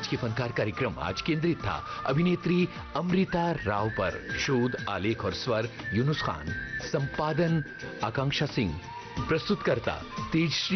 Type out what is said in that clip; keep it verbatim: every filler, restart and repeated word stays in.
आज के फनकार कार्यक्रम आज केंद्रित था अभिनेत्री अमृता राव पर। शोध, आलेख और स्वर यूनुस खान, संपादन आकांक्षा सिंह, प्रस्तुतकर्ता तेजश्री